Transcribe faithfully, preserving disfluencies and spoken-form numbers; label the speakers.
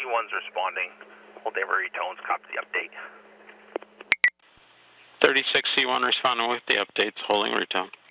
Speaker 1: one's responding. Hold every tones, copy the update.
Speaker 2: thirty-six C one responding with the updates, holding route tone.